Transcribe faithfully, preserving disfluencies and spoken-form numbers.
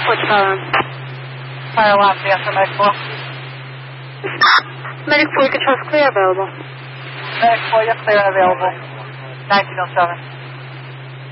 What's calling? Fire alarm, the answer, Medic four. Medic four, you can trust clear available. Medic four, you're clear and available. nineteen oh seven.